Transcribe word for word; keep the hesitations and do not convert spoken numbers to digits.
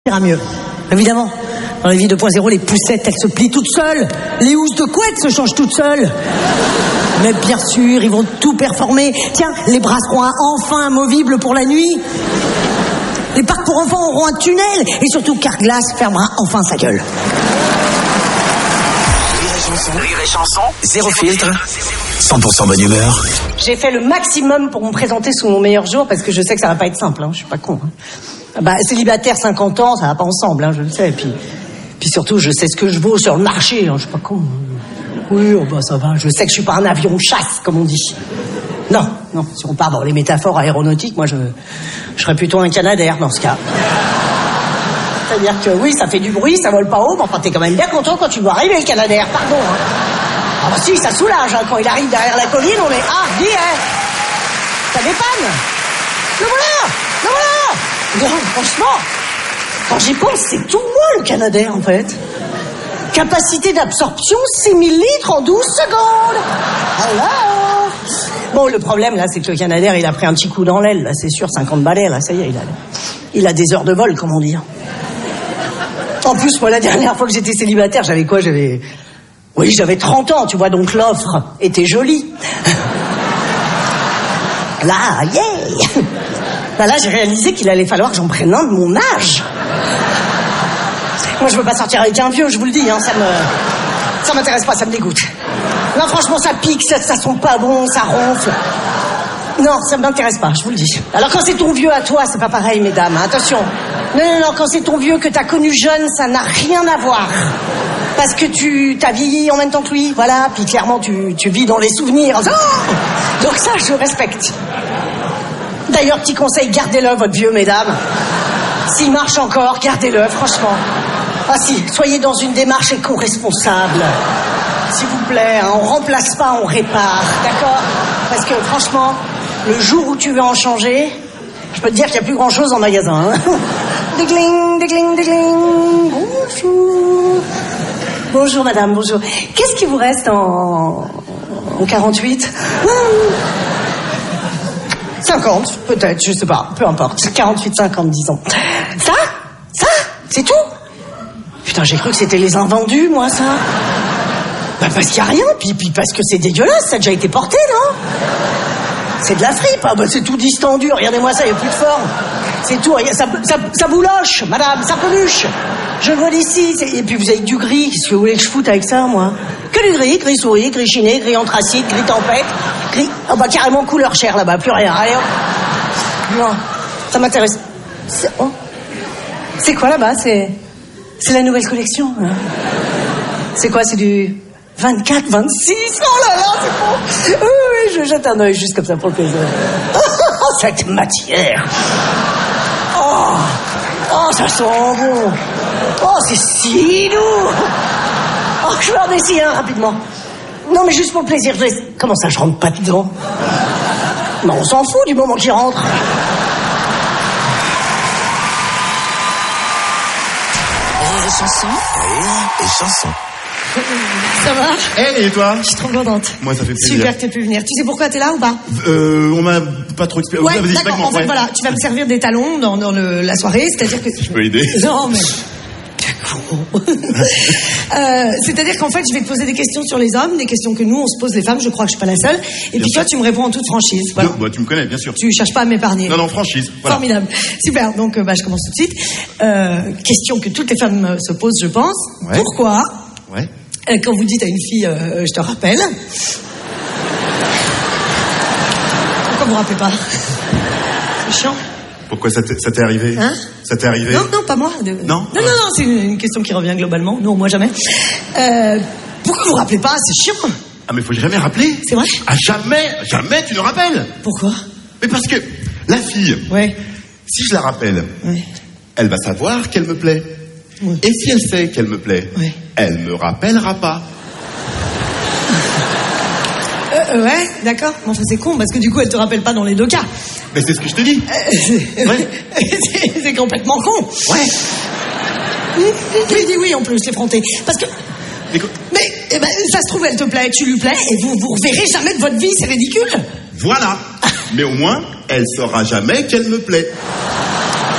ira mieux, évidemment. Dans la vie deux point zéro, les poussettes, elles se plient toutes seules. Les housses de couette se changent toutes seules. Mais bien sûr, ils vont tout performer. Tiens, les bras seront enfin amovibles pour la nuit. Les parcs pour enfants auront un tunnel. Et surtout, Carglass fermera enfin sa gueule. Rire et chanson, zéro filtre, cent pour cent bonne humeur. J'ai fait le maximum pour me présenter sous mon meilleur jour, parce que je sais que ça va pas être simple, hein, je suis pas con. Hein. Bah, célibataire, cinquante ans, ça va pas ensemble, hein, je le sais. Et puis, puis surtout, je sais ce que je vaux sur le marché, hein, je suis pas con. Oui, oh bah ça va, je sais que je suis pas un avion de chasse, comme on dit. Non, non, si on part dans les métaphores aéronautiques, moi je, je serais plutôt un Canadair dans ce cas. C'est-à-dire que oui, ça fait du bruit, ça vole pas haut, mais enfin t'es quand même bien content quand tu vois arriver le Canadair, pardon. Hein. Ah bah si, ça soulage, hein, quand il arrive derrière la colline, on est ah, dis, hein, ça dépanne. Le voilà, le voilà. Non, franchement, quand j'y pense, c'est tout moi le Canadair en fait. Capacité d'absorption six mille litres en douze secondes. Alors. Bon, le problème là, c'est que le Canadair, il a pris un petit coup dans l'aile, là, c'est sûr, cinquante balais, là, ça y est, il a, il a des heures de vol, comment dire. En plus, moi, la dernière fois que j'étais célibataire, j'avais quoi? J'avais... Oui, j'avais trente ans, tu vois, donc l'offre était jolie. Là, yeah. Bah là, j'ai réalisé qu'il allait falloir que j'en prenne un de mon âge. Moi, je veux pas sortir avec un vieux, je vous le dis, hein, ça me... Ça m'intéresse pas, ça me dégoûte. Non, franchement, ça pique, ça, ça sent pas bon, ça ronfle. Non, ça m'intéresse pas, je vous le dis. Alors, quand c'est ton vieux à toi, c'est pas pareil, mesdames, hein, attention. Non, non, non, quand c'est ton vieux que t'as connu jeune, ça n'a rien à voir. Parce que tu t'as vieilli en même temps que lui, voilà, puis clairement, tu, tu vis dans les souvenirs. Oh, donc ça, je respecte. D'ailleurs, petit conseil, gardez-le, votre vieux, mesdames. S'il marche encore, gardez-le, franchement. Ah si, soyez dans une démarche éco-responsable. S'il vous plaît, hein, on remplace pas, on répare, d'accord? Parce que franchement, le jour où tu veux en changer, je peux te dire qu'il n'y a plus grand-chose en magasin. Hein. Dégling, dégling, dégling. Bonjour. Bonjour madame, bonjour. Qu'est-ce qui vous reste en, en quarante-huit? cinquante, peut-être, je sais pas, peu importe. quarante-huit, cinquante, disons. Ça? Ça? C'est tout? Putain, j'ai cru que c'était les invendus, moi, ça. Bah, parce qu'il n'y a rien, puis, puis parce que c'est dégueulasse, ça a déjà été porté, non? C'est de la fripe, ah, bah, c'est tout distendu, regardez-moi ça, il n'y a plus de forme. C'est tout, ça, ça, ça bouloche, madame, ça peluche. Je le vois d'ici, et puis vous avez du gris, qu'est-ce que vous voulez que je foute avec ça, moi? Que du gris, gris souris, gris chiné, gris anthracite, gris tempête, gris... Ah, bah, carrément couleur chair, là-bas, plus rien, allez, hop. Non, ça m'intéresse. C'est, oh. C'est quoi, là-bas? C'est... C'est la nouvelle collection, hein. C'est quoi, c'est du vingt-quatre, vingt-six? Oh là là, c'est bon. Oui, oui, je jette un œil juste comme ça pour le plaisir. Oh, cette matière. Oh, oh, ça sent bon. Oh, c'est si doux. Oh, je vais en essayer un rapidement. Non, mais juste pour le plaisir. Je laisse... Comment ça, je rentre pas dedans? Non, on s'en fout du moment qu'il rentre. Rire et chanson. Rire et chanson. Ça va? Hey, et toi? Je suis trop contente. Moi, ça fait plaisir. Super que t'aies pu venir. Tu sais pourquoi t'es là ou pas? Euh, on m'a pas trop expliqué. Ouais, d'accord. En fait, ouais. Voilà, tu vas me servir des talons dans, dans le, la soirée, c'est-à-dire que... Je peux aider? Non, mais... euh, c'est-à-dire qu'en fait, je vais te poser des questions sur les hommes, des questions que nous, on se pose les femmes, je crois que je suis pas la seule. Et bien puis sûr. Toi, tu me réponds en toute franchise. Voilà. Non, bah, tu me connais, bien sûr. Tu cherches pas à m'épargner. Non, non, franchise. Voilà. Formidable. Super, donc euh, bah, je commence tout de suite. Euh, question que toutes les femmes euh, se posent, je pense. Ouais. Pourquoi ouais. euh, quand vous dites à une fille, euh, je te rappelle... Pourquoi vous vous rappelez pas? C'est chiant. Pourquoi ça t'est, ça t'est arrivé? Hein? Ça t'est arrivé? Non, non, pas moi. De... Non? Non, non, non, c'est une, une question qui revient globalement. Non, moi jamais. Euh, pourquoi vous vous rappelez pas? C'est chiant. Ah, mais faut jamais rappeler. C'est vrai? Ah, jamais, jamais tu ne rappelles. Pourquoi? Mais parce que la fille, ouais. Si je la rappelle, ouais. Elle va savoir qu'elle me plaît. Ouais. Et si elle sait qu'elle me plaît, ouais. Elle me rappellera pas. Euh, ouais, d'accord. Bon, enfin, c'est con, parce que du coup, elle te rappelle pas dans les deux cas. Mais c'est ce que je te dis. Euh, c'est... Ouais. c'est, c'est complètement con. Ouais. Je dis oui, en plus, l'effronter. Parce que... Mais, mais eh ben, ça se trouve, elle te plaît, tu lui plais, et vous vous reverrez jamais de votre vie, c'est ridicule. Voilà. Mais au moins, elle saura jamais qu'elle me plaît.